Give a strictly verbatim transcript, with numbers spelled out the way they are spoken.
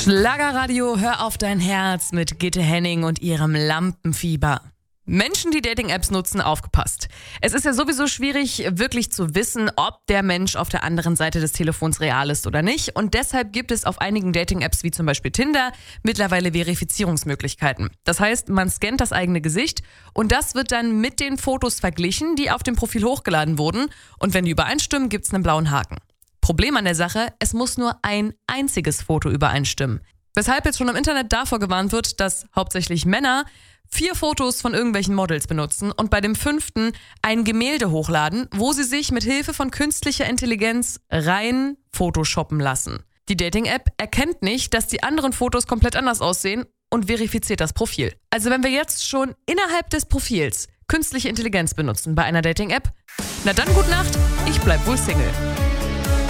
Schlagerradio, hör auf dein Herz mit Gitte Henning und ihrem Lampenfieber. Menschen, die Dating-Apps nutzen, aufgepasst. Es ist ja sowieso schwierig, wirklich zu wissen, ob der Mensch auf der anderen Seite des Telefons real ist oder nicht. Und deshalb gibt es auf einigen Dating-Apps wie zum Beispiel Tinder mittlerweile Verifizierungsmöglichkeiten. Das heißt, man scannt das eigene Gesicht und das wird dann mit den Fotos verglichen, die auf dem Profil hochgeladen wurden. Und wenn die übereinstimmen, gibt es einen blauen Haken. Problem an der Sache, es muss nur ein einziges Foto übereinstimmen. Weshalb jetzt schon im Internet davor gewarnt wird, dass hauptsächlich Männer vier Fotos von irgendwelchen Models benutzen und bei dem fünften ein Gemälde hochladen, wo sie sich mit Hilfe von künstlicher Intelligenz rein photoshoppen lassen. Die Dating-App erkennt nicht, dass die anderen Fotos komplett anders aussehen und verifiziert das Profil. Also wenn wir jetzt schon innerhalb des Profils künstliche Intelligenz benutzen bei einer Dating-App, na dann gute Nacht, ich bleib wohl Single.